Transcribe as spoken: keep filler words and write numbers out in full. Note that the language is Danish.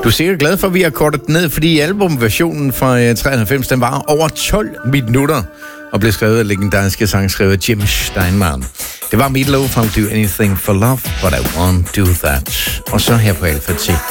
Du er sikkert glad for, at vi har kortet den ned, fordi albumversionen fra treoghalvfems, den var over tolv minutter og blev skrevet af legendariske sangskriver Jim Steinman. Det var Meat Loaf, I'll do anything for love, but I won't do that. Og så her på Alpha T.